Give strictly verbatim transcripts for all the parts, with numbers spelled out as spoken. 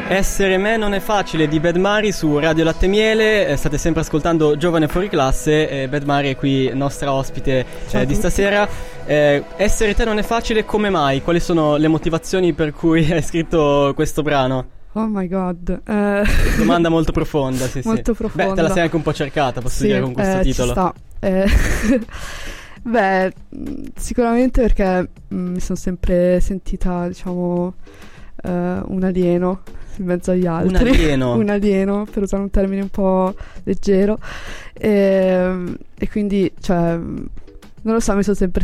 Essere me non è facile di Bad Mari su Radio Latte Miele. Eh, state sempre ascoltando Giovane Fuori Classe. eh, Bad Mari è qui nostra ospite eh, di stasera. eh, Essere te non è facile, come mai? Quali sono le motivazioni per cui hai scritto questo brano? Oh my god, eh... domanda molto profonda. Sì, molto sì. profonda. Beh, te la sei anche un po' cercata, posso sì, dire, con questo eh, titolo. Ci sta. Eh... Beh, sicuramente perché mh, mi sono sempre sentita, diciamo, uh, un alieno in mezzo agli altri. Un alieno? Un alieno, per usare un termine un po' leggero. E, e quindi, cioè, non lo so, mi sono sempre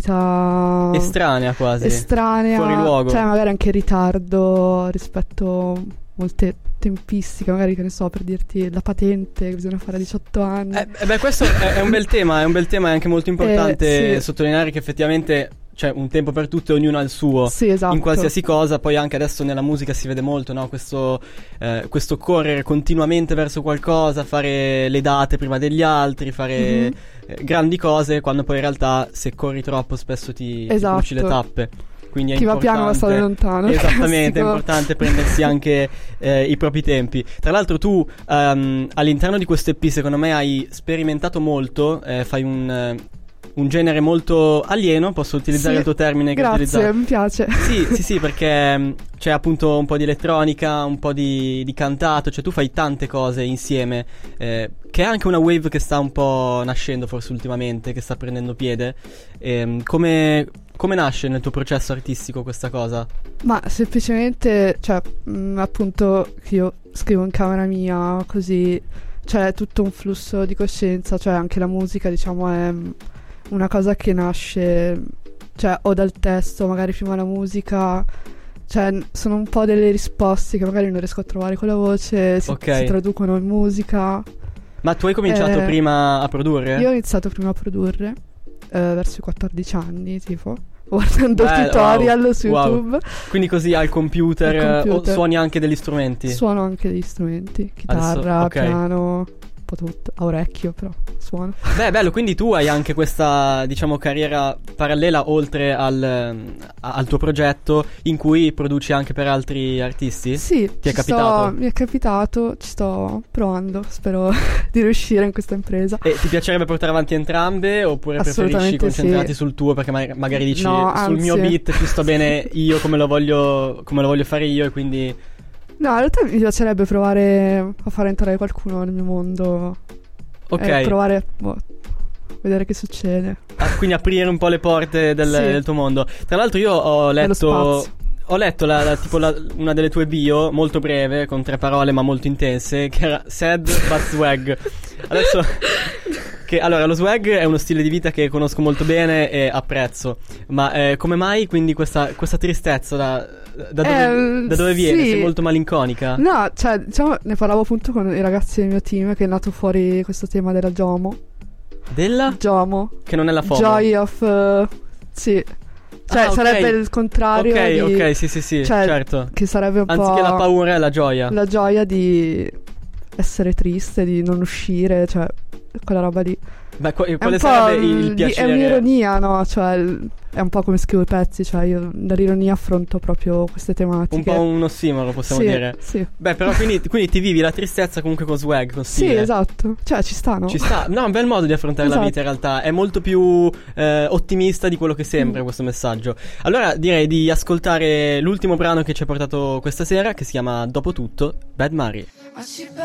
sentita estranea quasi. Estranea. Fuori luogo. Cioè, magari anche in ritardo rispetto a molte tempistiche, magari, che ne so, per dirti la patente che bisogna fare a diciotto anni. Eh, eh beh, questo è, è un bel tema, è un bel tema, è anche molto importante eh, sì. sottolineare che effettivamente c'è un tempo per tutto e ognuno ha il suo. Sì, esatto. In qualsiasi cosa. Poi anche adesso nella musica si vede molto, no? Questo, eh, questo correre continuamente verso qualcosa, fare le date prima degli altri, fare mm-hmm. eh, grandi cose, quando poi in realtà se corri troppo spesso ti, esatto. ti bruci le tappe. Quindi è chi va importante, piano va stare lontano. esattamente, è importante prendersi anche eh, i propri tempi. Tra l'altro tu um, all'interno di questo E P secondo me hai sperimentato molto, eh, fai un, uh, un genere molto alieno, posso utilizzare sì, il tuo termine che grazie, utilizzato? mi piace. Sì, sì, sì, perché um, c'è appunto un po' di elettronica, un po' di, di cantato, cioè tu fai tante cose insieme, eh, che è anche una wave che sta un po' nascendo forse ultimamente, che sta prendendo piede. E, come... Come nasce nel tuo processo artistico questa cosa? Ma semplicemente, cioè, mh, appunto, io scrivo in camera mia, così, cioè, è tutto un flusso di coscienza, cioè anche la musica, diciamo, è una cosa che nasce, cioè, o dal testo, magari prima la musica, cioè, sono un po' delle risposte che magari non riesco a trovare con la voce, si, okay. si traducono in musica. Ma tu hai cominciato eh, prima a produrre? Io ho iniziato prima a produrre, eh, verso i quattordici anni, tipo. Guardando Beh, tutorial wow, su wow. YouTube. Quindi così al computer, al computer o suoni anche degli strumenti? Suono anche degli strumenti, chitarra, Adesso, okay. piano, un po' tutto, a orecchio però suono. Beh, bello, quindi tu hai anche questa, diciamo, carriera parallela oltre al, al tuo progetto, in cui produci anche per altri artisti? Sì, ti è capitato? Sto, mi è capitato, ci sto provando, spero di riuscire in questa impresa. E ti piacerebbe portare avanti entrambe, oppure preferisci concentrarti sì. sul tuo, perché ma- magari dici no, sul anzi. mio beat ci sto bene io come lo voglio, come lo voglio fare io, e quindi... No, in realtà mi piacerebbe provare a far entrare qualcuno nel mio mondo. Ok. E provare, boh, vedere che succede. Ah, quindi aprire un po' le porte del, sì. del tuo mondo. Tra l'altro io ho letto... Ho letto la, la, tipo la, una delle tue bio, molto breve, con tre parole ma molto intense, che era sad but swag. Adesso... Che, allora, lo swag è uno stile di vita che conosco molto bene e apprezzo. Ma eh, come mai quindi questa, questa tristezza da, da, dove, eh, da dove viene? Sì. Sei molto malinconica? No, cioè, diciamo, ne parlavo appunto con i ragazzi del mio team, che è nato fuori questo tema della JOMO. Della? JOMO. Che non è la FOMO. Joy of... Uh, sì. Cioè, ah, okay. sarebbe il contrario Ok, di, ok, sì, sì, sì, cioè, certo. Che sarebbe un Anziché po' la paura è la gioia. La gioia di essere triste, di non uscire, cioè, quella roba lì. Beh, qu- quale sarebbe il, il piacere? È un'ironia, no? Cioè, è un po' come scrivo i pezzi, cioè io dall'ironia affronto proprio queste tematiche. Un po' un ossimoro, possiamo sì, dire. Sì. Beh, però quindi, quindi ti vivi la tristezza comunque con swag, con stile. Sì, esatto. Cioè, ci sta, no? Ci sta. No, è un bel modo di affrontare esatto. la vita in realtà. È molto più eh, ottimista di quello che sembra mm. questo messaggio. Allora direi di ascoltare l'ultimo brano che ci ha portato questa sera, che si chiama Dopo tutto, Bad Mari.